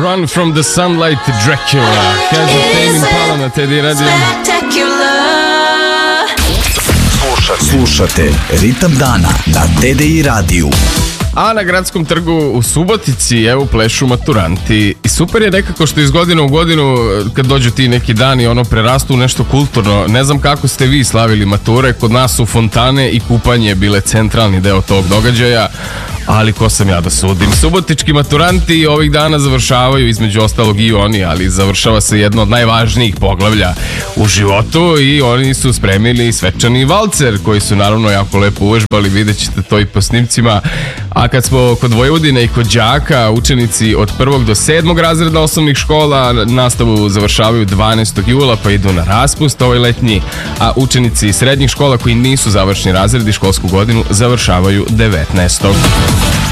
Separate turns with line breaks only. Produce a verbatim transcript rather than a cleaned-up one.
Run from the Sunlight Dracula. Kaže Tame Impala na Teddy Radio.
Slušate Ritam dana na T D I radiju.
A na Gradskom trgu u Subotici evo plešu maturanti. I super je nekako što iz godine u godinu kad dođu ti neki dani ono prerastu u nešto kulturno. Ne znam kako ste vi slavili mature. Kod nas su fontane i kupanje bile centralni deo tog događaja. Ali ko sam ja da sudim. Subotički maturanti ovih dana završavaju, između ostalog i oni, ali završava se jedno od najvažnijih poglavlja u životu i oni su spremili svečani valcer koji su naravno jako lepo uvežbali, vidjet ćete to i po snimcima. A kad smo kod Vojvodine i kod đaka, učenici od prvog do sedmog razreda osnovnih škola nastavu završavaju dvanaestog jula pa idu na raspust ovaj letnji, a učenici srednjih škola koji nisu završni razredi školsku godinu završavaju devetnaestog